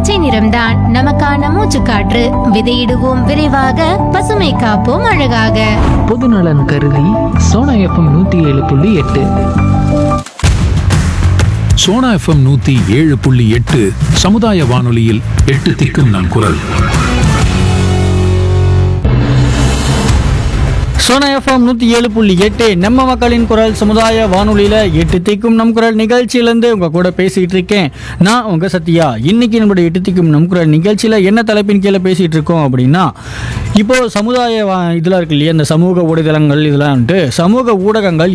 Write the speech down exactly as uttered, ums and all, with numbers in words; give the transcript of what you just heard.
பச்சை நிறம்தான் நமக்கான மூச்சுக்காற்று. விதையிடுவோம் விரைவாக, பசுமை காப்போம் அழகாக. பொதுநலன் கருதி சோனா எஃப்எம் நூத்தி ஏழு புள்ளி எட்டு. சோனா எஃப்எம் நூத்தி ஏழு புள்ளி எட்டு சமுதாய வானொலியில் எட்டு திக்கும் நம் குரல். சோனா எஃப்எம் நூற்றி ஏழு புள்ளி எட்டு நம்ம மக்களின் குரல் சமுதாய வானொலியில் எட்டு திக்கும் நம் குரல் நிகழ்ச்சியிலேருந்து உங்கள் கூட பேசிகிட்டு இருக்கேன். நான் உங்கள் சத்யா. இன்றைக்கி நம்மளுடைய எட்டு திக்கும் நம் குரல் நிகழ்ச்சியில் என்ன தலைப்பின் கீழே பேசிகிட்டு இருக்கோம் அப்படின்னா, இப்போது சமுதாய இதில் இருக்கு இல்லையா, இந்த சமூக ஊடகங்கள் இதெல்லாம் வந்துட்டு சமூக ஊடகங்கள்